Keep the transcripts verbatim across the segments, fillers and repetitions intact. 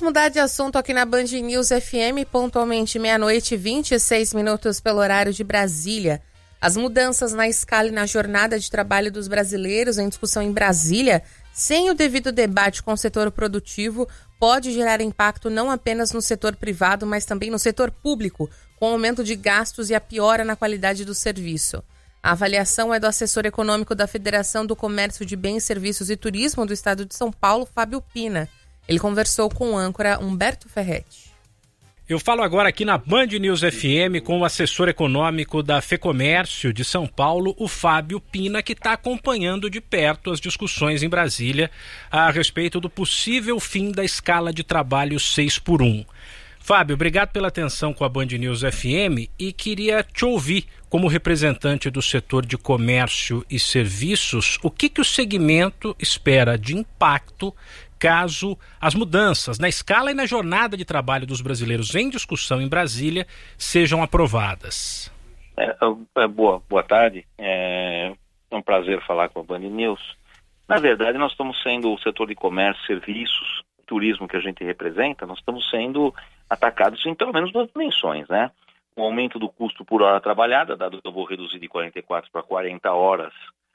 mudar de assunto aqui na Band News F M, pontualmente meia-noite e vinte e seis minutos pelo horário de Brasília. As mudanças na escala e na jornada de trabalho dos brasileiros em discussão em Brasília, sem o devido debate com o setor produtivo, pode gerar impacto não apenas no setor privado, mas também no setor público, com aumento de gastos e a piora na qualidade do serviço. A avaliação é do assessor econômico da Federação do Comércio de Bens, Serviços e Turismo do Estado de São Paulo, Fábio Pina. Ele conversou com o âncora Humberto Ferretti. Eu falo agora aqui na Band News F M com o assessor econômico da FEComércio de São Paulo, o Fábio Pina, que está acompanhando de perto as discussões em Brasília a respeito do possível fim da escala de trabalho seis por um. Fábio, obrigado pela atenção com a Band News F M e queria te ouvir como representante do setor de comércio e serviços, o que, que o segmento espera de impacto caso as mudanças na escala e na jornada de trabalho dos brasileiros em discussão em Brasília sejam aprovadas. É, é, boa, boa tarde, é um prazer falar com a Band News. Na verdade, nós estamos sendo o setor de comércio, serviços, turismo que a gente representa, nós estamos sendo atacados em pelo menos duas dimensões, né? O aumento do custo por hora trabalhada, dado que eu vou reduzir de quarenta e quatro para quarenta horas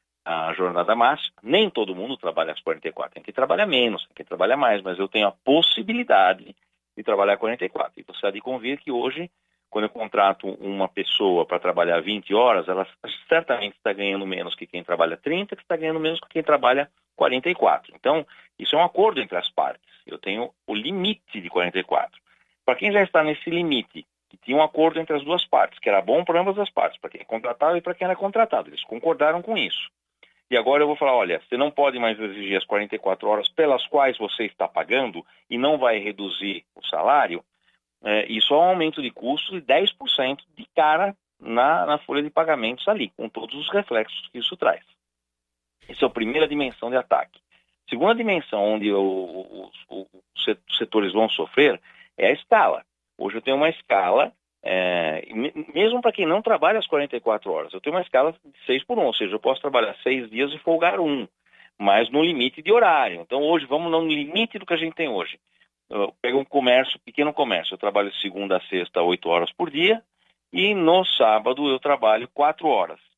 a jornada máxima. Nem todo mundo trabalha às quarenta e quatro, tem que trabalhar menos, tem que trabalhar mais, mas eu tenho a possibilidade de trabalhar quarenta e quatro. E você há de convir que hoje, quando eu contrato uma pessoa para trabalhar vinte horas, ela certamente está ganhando menos que quem trabalha trinta, que está ganhando menos que quem trabalha quarenta e quatro. Então, isso é um acordo entre as partes. Eu tenho o limite de quarenta e quatro. Para quem já está nesse limite, que tinha um acordo entre as duas partes, que era bom para ambas as partes, para quem é contratado e para quem era contratado. Eles concordaram com isso. E agora eu vou falar, olha, você não pode mais exigir as quarenta e quatro horas pelas quais você está pagando e não vai reduzir o salário, é, isso é um aumento de custo de dez por cento de cara na, na folha de pagamentos ali, com todos os reflexos que isso traz. Essa é a primeira dimensão de ataque. Segunda dimensão onde o, o, os setores vão sofrer é a escala. Hoje eu tenho uma escala, é, mesmo para quem não trabalha as quarenta e quatro horas, eu tenho uma escala de seis por um, ou seja, eu posso trabalhar seis dias e folgar um, mas no limite de horário. Então hoje, vamos no limite do que a gente tem hoje. Eu pego um comércio, pequeno comércio, eu trabalho de segunda a sexta, oito horas por dia, e no sábado eu trabalho quatro horas.